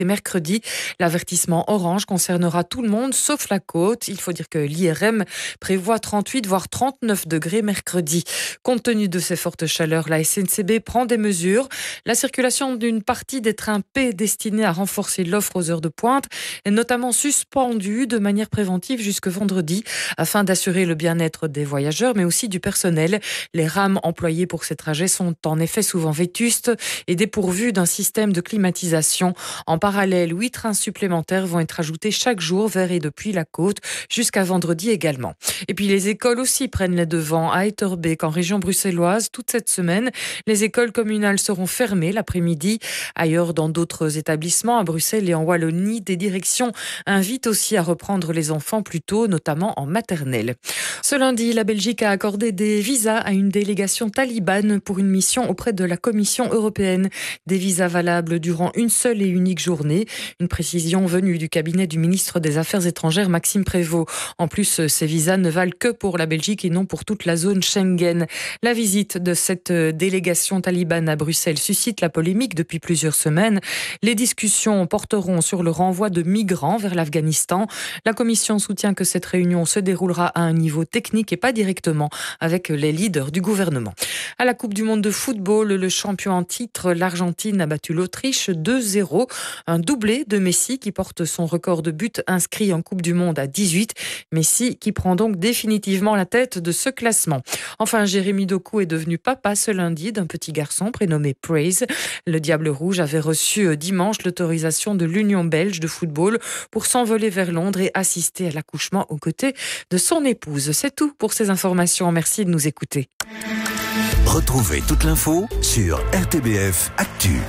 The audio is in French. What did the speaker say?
Et mercredi, l'avertissement orange concernera tout le monde sauf la côte. Il faut dire que l'IRM prévoit 38 voire 39 degrés mercredi. Compte tenu de ces fortes chaleurs, la SNCB prend des mesures. La circulation d'une partie des trains P destinés à renforcer l'offre aux heures de pointe est notamment suspendue de manière préventive jusque vendredi afin d'assurer le bien-être des voyageurs mais aussi du personnel. Les rames employées pour ces trajets sont en effet souvent vétustes et dépourvues d'un système de climatisation. En parallèle, 8 trains supplémentaires vont être ajoutés chaque jour vers et depuis la côte jusqu'à vendredi également. Et puis les écoles aussi prennent les devants. À Etterbeek, en région bruxelloise, toute cette semaine, les écoles communales seront fermées l'après-midi. Ailleurs, dans d'autres établissements, à Bruxelles et en Wallonie, des directions invitent aussi à reprendre les enfants plus tôt, notamment en maternelle. Ce lundi, la Belgique a accordé des visas à une délégation talibane pour une mission auprès de la Commission européenne. Des visas valables durant une seule et unique journée. Une précision venue du cabinet du ministre des Affaires étrangères, Maxime Prévost. En plus, ces visas ne valent que pour la Belgique et non pour toute la zone Schengen. La visite de cette délégation talibane à Bruxelles suscite la polémique depuis plusieurs semaines. Les discussions porteront sur le renvoi de migrants vers l'Afghanistan. La Commission soutient que cette réunion se déroulera à un niveau technique et pas directement avec les leaders du gouvernement. À la Coupe du monde de football, le champion en titre, l'Argentine, a battu l'Autriche 2-0. Un doublé de Messi qui porte son record de buts inscrits en Coupe du monde à 18. Messi qui prend donc définitivement la tête de ce classement. Enfin, Jérémy Doku est devenu papa ce lundi d'un petit garçon prénommé Praise. Le Diable Rouge avait reçu dimanche l'autorisation de l'Union belge de football pour s'envoler vers Londres et assister à l'accouchement aux côtés de son épouse. C'est tout pour ces informations. Merci de nous écouter. Retrouvez toute l'info sur RTBF Actu.